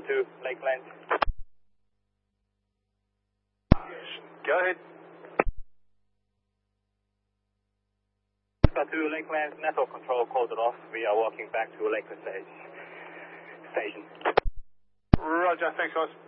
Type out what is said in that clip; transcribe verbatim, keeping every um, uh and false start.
two, Lakeland. Go ahead. Whisper two, Lakeland, network control called it off. We are walking back to Lakeland Station. Roger, thanks guys.